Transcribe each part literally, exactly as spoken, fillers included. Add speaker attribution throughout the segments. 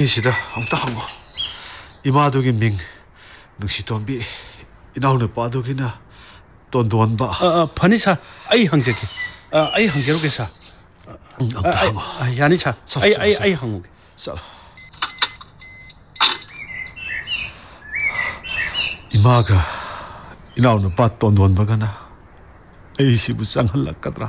Speaker 1: ꯁꯤꯗ ꯑꯃꯨꯛꯇ ꯍꯪꯉꯣ. 이마도기 밍 능시돈비 이나우누빠도기나 돈돈바.
Speaker 2: 아, 파니사 아이 항제기. 아, 아이 항제로게 사.
Speaker 1: 아무튼 항어.
Speaker 2: 아, 야니사. 아이 아이 아이 항오게.
Speaker 1: 쌀. 이마가 이나우누빠 돈돈바가나 에이시부 짱할락가더라.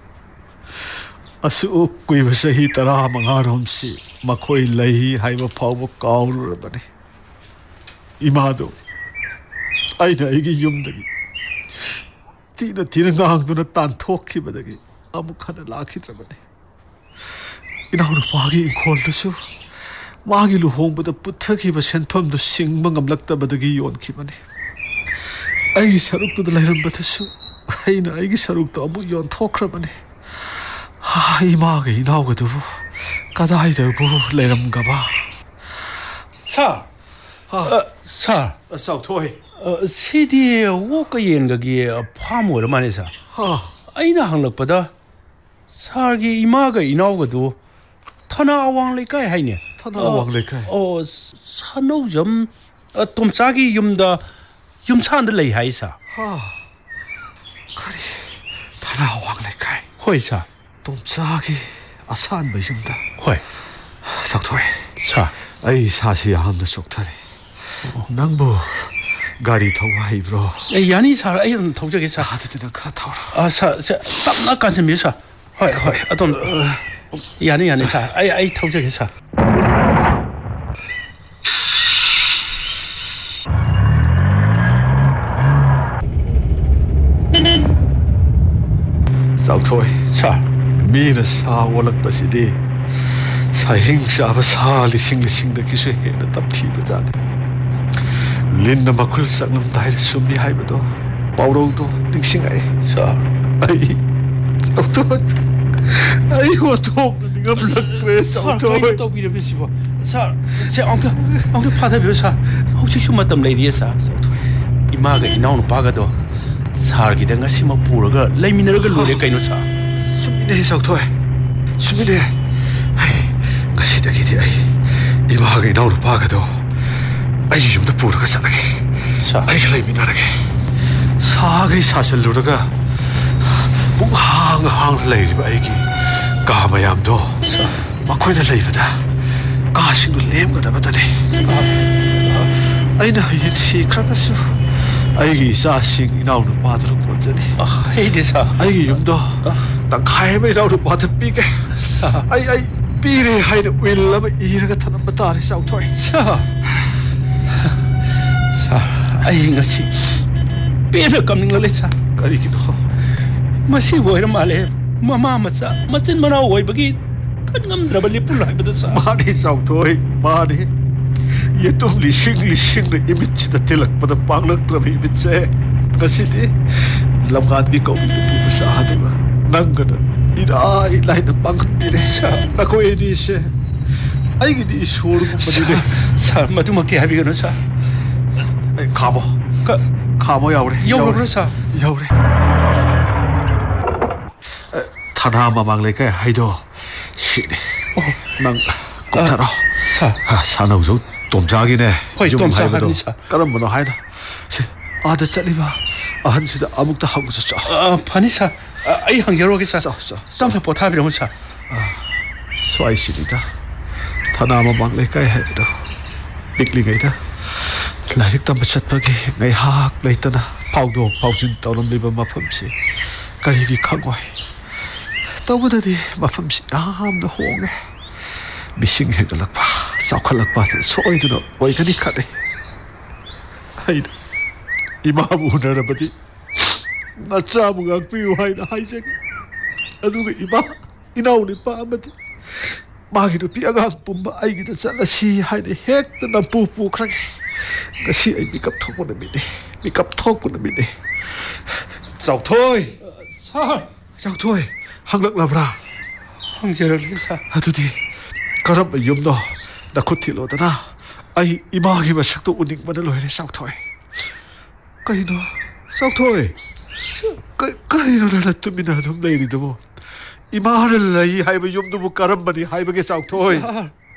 Speaker 1: 아수 꾸이버서 히따라 망하롬시 마코이 레이 하이버 파우버 까우르르바니. 이마도 아이나 이게 юм덕이 티나 티는 강도나 딴 토키바다기 아무카나 라키드라바니. 이나우누 바기 인콜르수 마기 루홍보다 뿌트기바 센펌도 싱망감락다바다기 요원키바니. 아이기 사룩도도 라이런바다수 아이나 아이기 사룩도 아무 요원 토크라바니. 아, 이마가 이나오게도 까다이다부 레람가봐.
Speaker 2: 사. 아, 사.
Speaker 1: 사우토이.
Speaker 2: 어, 시디에 워까yen가기 파모르 마네사.
Speaker 1: 하.
Speaker 2: 아이나 항락보다 사기 이마가 이나오게도 타나왕레까이 하이네.
Speaker 1: 타나왕레까이.
Speaker 2: 어, 산노점 돔짜기 юм다 юм차한들 레이 하이사.
Speaker 1: 하. 그리 타나왕레까이.
Speaker 2: 호이사.
Speaker 1: 돔짜기 아산 베юм다.
Speaker 2: 호이.
Speaker 1: 사우토이.
Speaker 2: 사.
Speaker 1: 아이 사시 함나 속타리. 낭부 가리 타고 하이브로.
Speaker 2: 에 야니 사 아이는 도저기 사.
Speaker 1: 아드드는 그라 타오라.
Speaker 2: 아, 사, 사, 땀나 간지 미사. 호이, 호이. 아돈 야니 야니 사. 아이 아이 도저기 사.
Speaker 1: 사우토이.
Speaker 2: 사.
Speaker 1: 미나 사 올락바시디 사행사바 사 리싱 리싱다 기수 해나 땀티브자니. 린나 마쿨 쌍놈 다이르 숨미 하이브도 바우로도 닝싱아이.
Speaker 2: 사.
Speaker 1: 아이 사우토이. 아이 호토 니가 블락그레 사우토이.
Speaker 2: 사. 또 비려 비시버. 사. 제 엉터 엉터 파다 비사. 혹시 좀 맞담 레이리에 사.
Speaker 1: 사우토이.
Speaker 2: 이마가 이나오는 바가도 사르기다 ngasi 막 부르가 레미너가 로레 까이노 사.
Speaker 1: 수민의 사우토이. 수민의 아이 가시다기디 아이 이마가 이나오는 바가도 아이 좀더 부르가 사다기.
Speaker 2: 사.
Speaker 1: 아이가 레미너라게 사기 사슬루르가 뭉항항 레이리바 아이기 까마얌도
Speaker 2: 사.
Speaker 1: 마코이나 레이바다 까싱도 렘가다바다니. 아이나 이시 크라가수 아이기 사싱 이나오는 바드로 꽂자니.
Speaker 2: 아, 헤이디 사.
Speaker 1: 아이기 юм도 땅 카이메 이나오는 바드 삐게
Speaker 2: 사.
Speaker 1: 아이 아이 삐레 하이는 윌라마 이르가 타는 바다리 사우토이.
Speaker 2: 사. 사. 아이 ngasi 빼는 감는 걸레 사.
Speaker 1: 까리기노
Speaker 2: 마시 오이라 말레 마마 마사 마신 마나 오이버기 탄감드라발리 불라 하이버다 사.
Speaker 1: 마니 사우토이 마니 예똥 리싱 리싱의 이미지다 텔락보다 빵락드라비 이미지 ngasi디 lamgan ikaw binubusa adoga nangana irai lain pangpire nako edise ay gidi isur ko padide
Speaker 2: 사 마두막티 하비가노 사.
Speaker 1: kamo
Speaker 2: 가
Speaker 1: kamo yaure
Speaker 2: 요로 사.
Speaker 1: yaure thana mamang kai haido shine nang koptaro
Speaker 2: 사.
Speaker 1: 산업소 돔자기네.
Speaker 2: 호이 돔자기네 사.
Speaker 1: 까는 뭐노 하이나. 세 아들 살리바 아한시다 아묵다 하고 저.
Speaker 2: 아 파니사 아이 한겨로게 사.
Speaker 1: 써 써.
Speaker 2: 땀에 보타비로 사.
Speaker 1: 아 스와이시리다. 타나마 망레까이 해도 빅리게이다. 라릭 담바 쳤다기 내학 레이터나 파우도 파우진 떠넘리바 마품시 가리기 강고이. 떠보다디 마품시 아함도 호응해. 미싱해글락바 싸클락바 소이드노 오이가니 카데. 하이다 이마부 나라바디 나짜무가 피우 하이나 하이제기 아두가 이마 이나우니 빠마디 마기도 피아가 뿜바 아이기다 잘라시 하이네 핵드나 뿌뿌 크라게 가시 아이 미갑 톡고나 미네 미갑 톡고나 미네. 사우토이.
Speaker 2: 사.
Speaker 1: 사우토이 항락라브라
Speaker 2: 항제로게 사.
Speaker 1: 아두디 그럼 юм노 나 코틸로다나 아이 이마기 마식도 우닝만을 로이네 사우토이. 까이노 사우토이 까이노라 뚜미나 좀 내리도 뭐 이마를 이 하이브 юм도 못 가람바니 하이브게 사우토이.